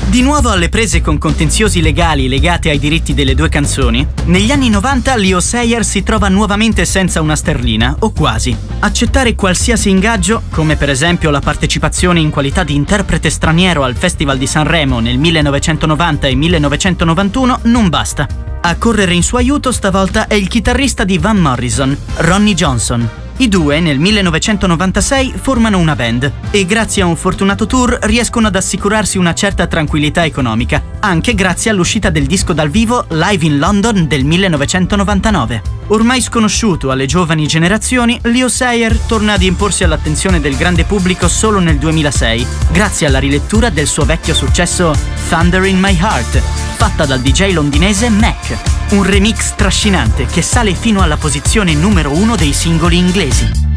Di nuovo alle prese con contenziosi legali legati ai diritti delle due canzoni, negli anni 90 Leo Sayer si trova nuovamente senza una sterlina, o quasi. Accettare qualsiasi ingaggio, come per esempio la partecipazione in qualità di interprete straniero al Festival di Sanremo nel 1990 e 1991, non basta. A correre in suo aiuto stavolta è il chitarrista di Van Morrison, Ronnie Johnson. I due nel 1996 formano una band e grazie a un fortunato tour riescono ad assicurarsi una certa tranquillità economica, anche grazie all'uscita del disco dal vivo Live in London del 1999. Ormai sconosciuto alle giovani generazioni, Leo Sayer torna ad imporsi all'attenzione del grande pubblico solo nel 2006, grazie alla rilettura del suo vecchio successo Thunder in My Heart, fatta dal DJ londinese Mac. Un remix trascinante che sale fino alla posizione numero 1 dei singoli inglesi.